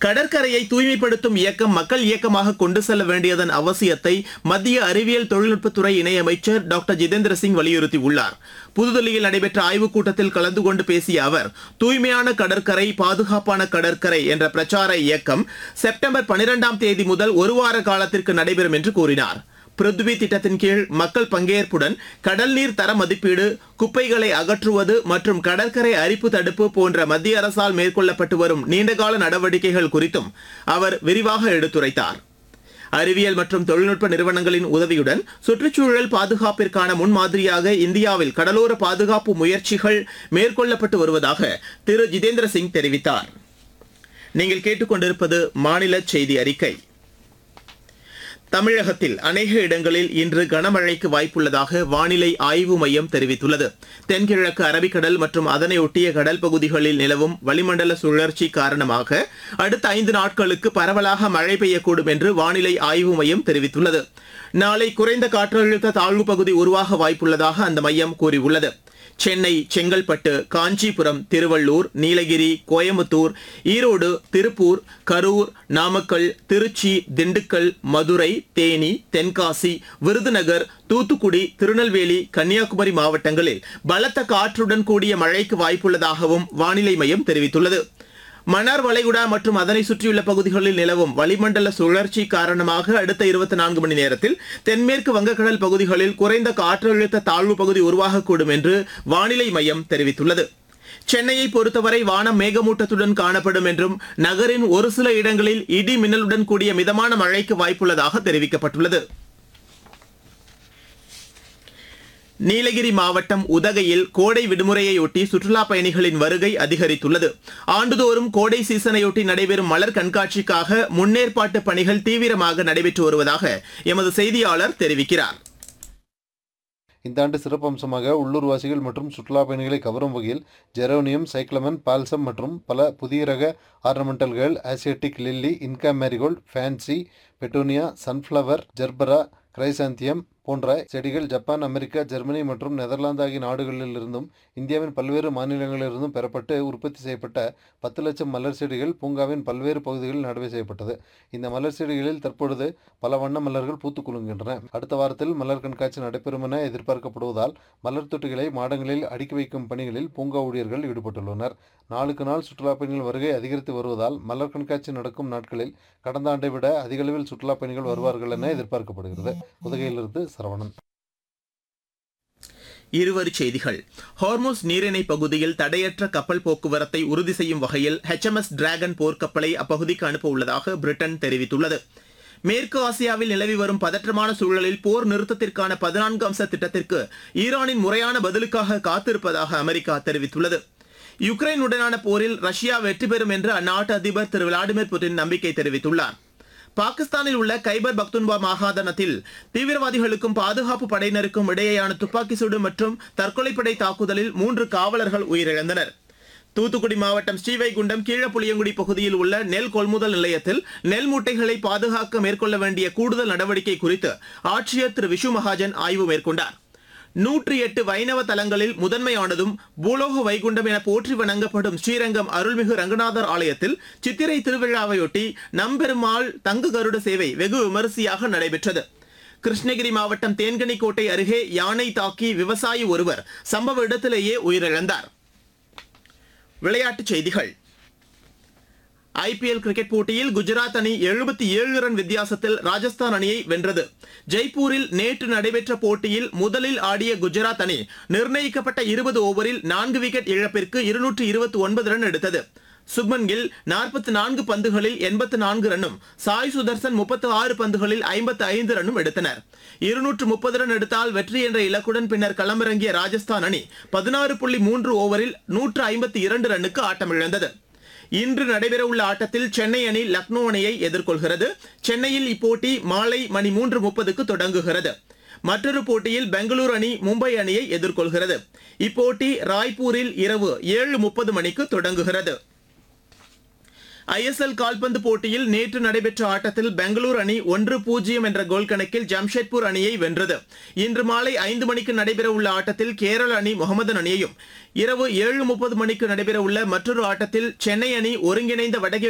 கடற்கரையை தூய்மைப்படுத்தும் இயக்கம் மக்கள் இயக்கமாக கொண்டு செல்ல வேண்டியதன் அவசியத்தை மத்திய அறிவியல் தொழில்நுட்பத்துறை இணையமைச்சர் டாக்டர் ஜிதேந்திர சிங் வலியுறுத்தியுள்ளார். புதுதில்லியில் நடைபெற்ற ஆய்வுக் கூட்டத்தில் கலந்து கொண்டு பேசிய அவர், தூய்மையான கடற்கரை பாதுகாப்பான கடற்கரை என்ற பிரச்சார இயக்கம் செப்டம்பர் 12ஆம் தேதி முதல் ஒரு வார காலத்திற்கு நடைபெறும் என்று கூறினார். பிருத்வி திட்டத்தின் கீழ் மக்கள் பங்கேற்புடன் கடல் நீர் தர மதிப்பீடு, குப்பைகளை அகற்றுவது மற்றும் கடற்கரை அரிப்பு தடுப்பு போன்ற மத்திய அரசால் மேற்கொள்ளப்பட்டு வரும் நீண்டகால நடவடிக்கைகள் குறித்தும் அவர் விரிவாக எடுத்துரைத்தார். அறிவியல் மற்றும் தொழில்நுட்ப நிறுவனங்களின் உதவியுடன் சுற்றுச்சூழல் பாதுகாப்பிற்கான முன்மாதிரியாக இந்தியாவில் கடலோர பாதுகாப்பு முயற்சிகள் மேற்கொள்ளப்பட்டு வருவதாக திரு ஜிதேந்திர சிங் தெரிவித்தார். நீங்கள் கேட்டுக்கொண்டிருப்பது மாநில செய்தி அறிக்கை. தமிழகத்தில் அநேக இடங்களில் இன்று கனமழைக்கு வாய்ப்புள்ளதாக வானிலை ஆய்வு மையம் தெரிவித்துள்ளது. தென்கிழக்கு அரபிக்கடல் மற்றும் அதனை ஒட்டிய கடல் பகுதிகளில் நிலவும் வளிமண்டல சுழற்சி காரணமாக அடுத்த 5 நாட்களுக்கு பரவலாக மழை பெய்யக்கூடும் என்று வானிலை ஆய்வு மையம் தெரிவித்துள்ளது. நாளை குறைந்த காற்றழுத்த தாழ்வு பகுதி உருவாக வாய்ப்புள்ளதாக அந்த மையம் கூறியுள்ளது. சென்னை, செங்கல்பட்டு, காஞ்சிபுரம், திருவள்ளூர், நீலகிரி, கோயம்புத்தூர், ஈரோடு, திருப்பூர், கரூர், நாமக்கல், திருச்சி, திண்டுக்கல், மதுரை, தேனி, தென்காசி, விருதுநகர், தூத்துக்குடி, திருநெல்வேலி, கன்னியாகுமரி மாவட்டங்களில் பலத்த காற்றுடன் கூடிய மழைக்கு வாய்ப்புள்ளதாகவும் வானிலை மையம் தெரிவித்துள்ளது. மன்னார் வளைகுடா மற்றும் அதனை சுற்றியுள்ள பகுதிகளில் நிலவும் வளிமண்டல சுழற்சி காரணமாக அடுத்த 24 மணி நேரத்தில் தென்மேற்கு வங்கக்கடல் பகுதிகளில் குறைந்த காற்றழுத்த தாழ்வு பகுதி உருவாகக்கூடும் என்று வானிலை மையம் தெரிவித்துள்ளது. சென்னையை பொறுத்தவரை வானம் மேகமூட்டத்துடன் காணப்படும் என்றும் நகரின் ஒரு சில இடங்களில் இடி மின்னலுடன் கூடிய மிதமான மழைக்கு வாய்ப்புள்ளதாக தெரிவிக்கப்பட்டுள்ளது. நீலகிரி மாவட்டம் உதகையில் கோடை விடுமுறையொட்டி சுற்றுலா பயணிகளின் வருகை அதிகரித்துள்ளது. ஆண்டுதோறும் கோடை சீசனையொட்டி நடைபெறும் மலர் கண்காட்சிக்காக முன்னேற்பாட்டு பணிகள் தீவிரமாக நடைபெற்று வருவதாக எமது செய்தியாளர் தெரிவிக்கிறார். இந்த ஆண்டு சிறப்பு அம்சமாக உள்ளூர்வாசிகள் மற்றும் சுற்றுலா பயணிகளை கவரும் வகையில் ஜெரோனியம், சைக்ளமன், பால்சம் மற்றும் பல புதிய ரக ஆர்னமெண்டல்கள், Asiatic lily, Inca marigold, fancy, petunia, sunflower, gerbera, கிரைசாந்தியம் போன்ற செடிகள் ஜப்பான், அமெரிக்கா, ஜெர்மனி மற்றும் நெதர்லாந்து ஆகிய நாடுகளிலிருந்தும் இந்தியாவின் பல்வேறு மாநிலங்களிலிருந்தும் பெறப்பட்டு உற்பத்தி செய்யப்பட்ட 10 லட்சம் மலர் செடிகள் பூங்காவின் பல்வேறு பகுதிகளில் நடவு செய்யப்பட்டது. இந்த மலர் செடிகளில் தற்பொழுது பல வண்ண மலர்கள் பூத்துக் குலுங்குகின்றன. அடுத்த வாரத்தில் மலர் கண்காட்சி நடைபெறும் என எதிர்பார்க்கப்படுவதால் மலர் தொட்டிகளை மாடங்களில் அடுக்கி வைக்கும் பணிகளில் பூங்கா ஊழியர்கள் ஈடுபட்டுள்ளனர். நாளுக்கு நாள் சுற்றுலா பயணிகள் வருகை அதிகரித்து வருவதால் மலர் கண்காட்சி நடக்கும் நாட்களில் கடந்த ஆண்டை விட அதிக அளவில் சுற்றுலா பயணிகள் வருவார்கள் என எதிர்பார்க்கப்படுகிறது. உதகையிலிருந்து சரவணன். இருவரிச் செய்திகள். ஹார்முஸ் நீரிணை பகுதியில் தடையற்ற கப்பல் போக்குவரத்தை உறுதி செய்யும் வகையில் HMS டிராகன் போர்க்கப்பலை அப்பகுதிக்கு அனுப்ப உள்ளதாக பிரிட்டன் தெரிவித்துள்ளது. மேற்கு ஆசியாவில் நிலவி வரும் பதற்றமான சூழலில் போர் நிறுத்தத்திற்கான 14 அம்ச திட்டத்திற்கு ஈரானின் முறையான பதிலுக்காக காத்திருப்பதாக அமெரிக்கா தெரிவித்துள்ளது. யுக்ரைனுடனான போரில் ரஷ்யா வெற்றி பெறும் என்று அந்நாட்டு அதிபர் திரு விளாடிமிர் புட்டின் நம்பிக்கை தெரிவித்துள்ளார். பாகிஸ்தானில் உள்ள கைபர் பக்துன்பா மாகாணத்தில் தீவிரவாதிகளுக்கும் பாதுகாப்பு படையினருக்கும் இடையேயான துப்பாக்கி சூடு மற்றும் தற்கொலைப்படை தாக்குதலில் 3 காவலர்கள் உயிரிழந்தனர். தூத்துக்குடி மாவட்டம் ஸ்ரீவைகுண்டம் கீழப்புளியங்குடி பகுதியில் உள்ள நெல் கொள்முதல் நிலையத்தில் நெல் மூட்டைகளை பாதுகாக்க மேற்கொள்ள வேண்டிய கூடுதல் நடவடிக்கை குறித்து ஆட்சியர் திரு விஷு மகாஜன் ஆய்வு மேற்கொண்டார். 108 வைணவ தலங்களில் முதன்மையானதும் பூலோக வைகுண்டம் என போற்றி வணங்கப்படும் ஸ்ரீரங்கம் அருள்மிகு ரங்கநாதர் ஆலயத்தில் சித்திரை திருவிழாவையொட்டி நம்பெருமாள் தங்க கருட சேவை வெகு விமரிசையாக நடைபெற்றது. கிருஷ்ணகிரி மாவட்டம் தேன்கனிக்கோட்டை அருகே யானை தாக்கி விவசாயி ஒருவர் சம்பவ இடத்திலேயே உயிரிழந்தார். விளையாட்டுச் செய்திகள். IPL கிரிக்கெட் போட்டியில் குஜராத் அணி 77 ரன் வித்தியாசத்தில் ராஜஸ்தான் அணியை வென்றது. ஜெய்ப்பூரில் நேற்று நடைபெற்ற போட்டியில் முதலில் ஆடிய குஜராத் அணி நிர்ணயிக்கப்பட்ட 20 ஓவரில் 4 விக்கெட் இழப்பிற்கு 229 ரன் எடுத்தது. சுப்மன் கில் 44 பந்துகளில் 84 ரன்னும், சாய் சுதர்சன் 36 பந்துகளில் 55 ரன்னும் எடுத்தனர். 230 ரன் எடுத்தால் வெற்றி என்ற இலக்குடன் பின்னர் களமிறங்கிய ராஜஸ்தான் அணி 16.3 ஓவரில் 152 ரன்னுக்கு ஆட்டமிழந்தது. இன்று நடைபெறவுள்ள ஆட்டத்தில் சென்னை அணி லக்னோ அணியை எதிர்கொள்கிறது. சென்னையில் இப்போட்டி மாலை மணி 3:30க்கு தொடங்குகிறது. மற்றொரு போட்டியில் பெங்களூரு அணி மும்பை அணியை எதிர்கொள்கிறது. இப்போட்டி ராய்ப்பூரில் இரவு 7:30 மணிக்கு தொடங்குகிறது. ISL கால்பந்து போட்டியில் நேற்று நடைபெற்ற ஆட்டத்தில் பெங்களூரு அணி 1-0 என்ற கோல் கணக்கில் ஜம்ஷெட்பூர் அணியை வென்றது. இன்று மாலை 5 மணிக்கு நடைபெறவுள்ள ஆட்டத்தில் கேரள அணி முகமதன் அணியையும், இரவு 7:30 மணிக்கு நடைபெறவுள்ள மற்றொரு ஆட்டத்தில் சென்னை அணி ஒருங்கிணைந்த வடகிழக்கு